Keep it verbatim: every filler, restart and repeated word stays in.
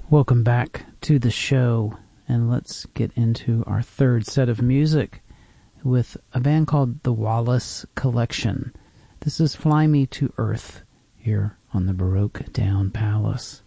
Welcome back to the show, and let's get into our third set of music with a band called the Wallace Collection. This is Fly Me to Earth here on the Baroque Down Palace.